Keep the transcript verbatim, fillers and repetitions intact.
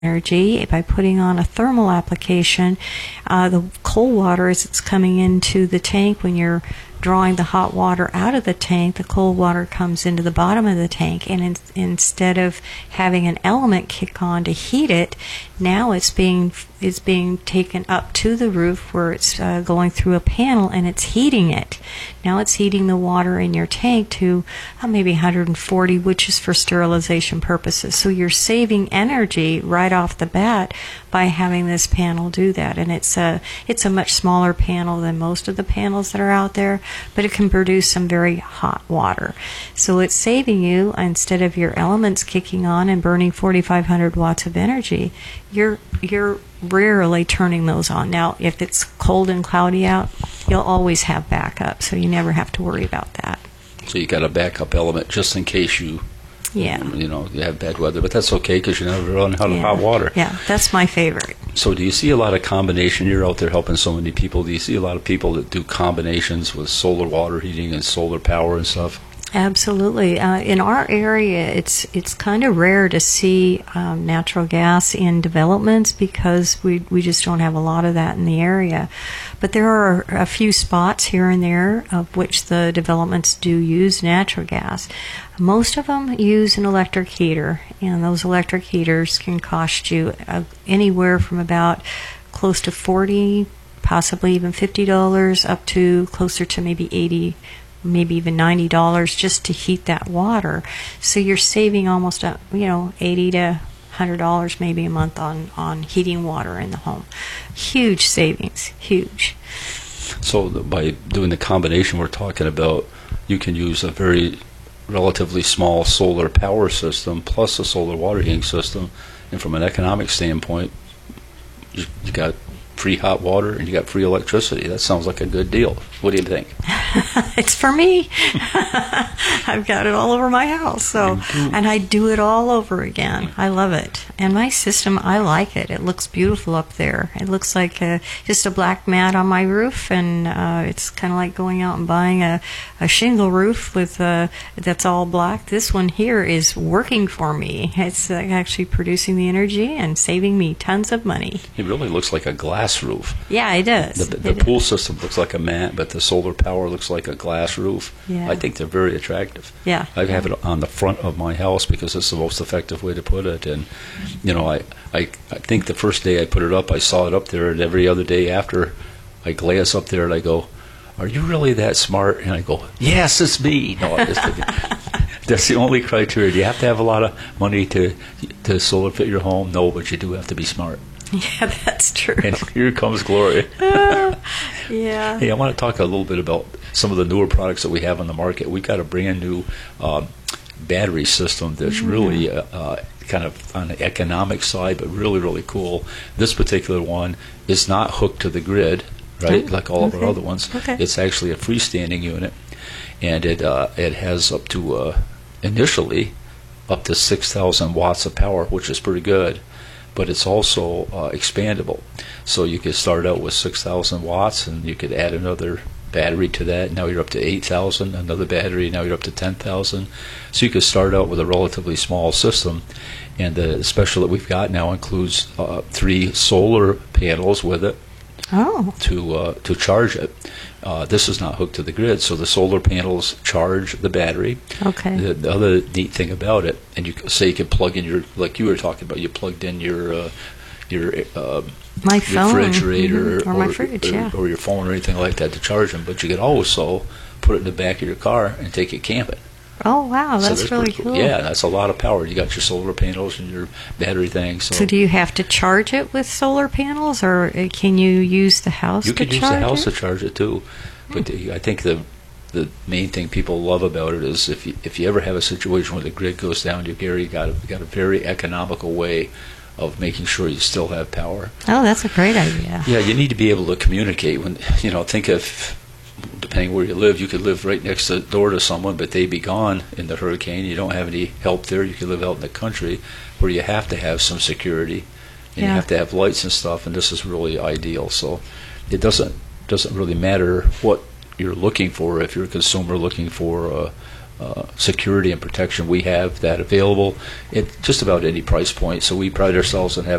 energy by putting on a thermal application. Uh, the cold water, as it's coming into the tank, when you're drawing the hot water out of the tank, the cold water comes into the bottom of the tank, and in, instead of having an element kick on to heat it, now it's being it's being taken up to the roof where it's uh, going through a panel and it's heating it. Now it's heating the water in your tank to uh, maybe one hundred forty, which is for sterilization purposes. So you're saving energy right off the bat by having this panel do that. And it's a it's a much smaller panel than most of the panels that are out there, but it can produce some very hot water. So it's saving you, instead of your elements kicking on and burning forty-five hundred watts of energy, you're you're rarely turning those on. Now, if it's cold and cloudy out, you'll always have backup, so you never have to worry about that. So you got a backup element just in case you, yeah, you know, you have bad weather, but that's okay because you never run out of yeah. hot water. Yeah, that's my favorite. So do you see a lot of combination? You're out there helping so many people. Do you see a lot of people that do combinations with solar water heating and solar power and stuff? Absolutely. Uh, in our area, it's it's kind of rare to see um, natural gas in developments because we we just don't have a lot of that in the area. But there are a few spots here and there of which the developments do use natural gas. Most of them use an electric heater, and those electric heaters can cost you uh, anywhere from about close to forty, possibly even fifty dollars, up to closer to maybe eighty, maybe even ninety dollars just to heat that water. So you're saving almost a, you know eighty to one hundred dollars maybe a month on on heating water in the home. Huge savings, huge. So the, by doing the combination we're talking about, you can use a very relatively small solar power system plus a solar water heating system, and from an economic standpoint, you, you got free hot water and you got free electricity. That sounds like a good deal. What do you think? It's for me. I've got it all over my house, so and I do it all over again. I love it. And my system, I like it. It looks beautiful up there. It looks like a, just a black mat on my roof, and uh, it's kind of like going out and buying a, a shingle roof with uh, that's all black. This one here is working for me. It's uh, actually producing the energy and saving me tons of money. It really looks like a glass roof. Yeah, it does. The, the it pool is. system looks like a mat, but the solar power looks like a glass roof. Yeah. I think they're very attractive. Yeah. I have it on the front of my house because it's the most effective way to put it. And, you know, I, I, I think the first day I put it up, I saw it up there, and every other day after, I glance up there and I go, "Are you really that smart?" And I go, "Yes, it's me." No, I'm just kidding. That's the only criteria. Do you have to have a lot of money to to solar fit your home? No, but you do have to be smart. Yeah, that's true. And here comes Gloria. uh, yeah. Hey, I want to talk a little bit about some of the newer products that we have on the market. We've got a brand new um, battery system that's mm-hmm. really uh, uh, kind of on the economic side, but really, really cool. This particular one is not hooked to the grid, right, mm-hmm. like all okay. of our other ones. Okay. It's actually a freestanding unit, and it uh, it has up to, uh, initially, up to six thousand watts of power, which is pretty good. But it's also uh, expandable. So you could start out with six thousand watts, and you could add another battery to that. Now you're up to eight thousand, another battery, now you're up to ten thousand. So you could start out with a relatively small system. And the special that we've got now includes uh, three solar panels with it oh. to uh, to charge it. Uh, this is not hooked to the grid, so the solar panels charge the battery. Okay. The, the other neat thing about it, and you say you can plug in your, like you were talking about, you plugged in your uh, your uh, my your phone, refrigerator mm-hmm. or, or my fridge, or, yeah, or your phone or anything like that to charge them. But you can also put it in the back of your car and take it camping. Oh wow, So that's really cool. cool. Yeah, that's a lot of power. You got your solar panels and your battery thing. So, so do you have to charge it with solar panels, or can you use the house you to could use charge the house it? to charge it too. But the, I think the the main thing people love about it is if you, if you ever have a situation where the grid goes down, you Gary got a, got a very economical way of making sure you still have power. Oh, that's a great idea. Yeah, you need to be able to communicate. When you know, think of, depending where you live, you could live right next to the door to someone, but they be gone in the hurricane. You don't have any help there. You could live out in the country where you have to have some security, and yeah. you have to have lights and stuff. And this is really ideal. So it doesn't doesn't really matter what you're looking for. If you're a consumer looking for a, uh, security and protection we have that available at just about any price point. So we pride ourselves on having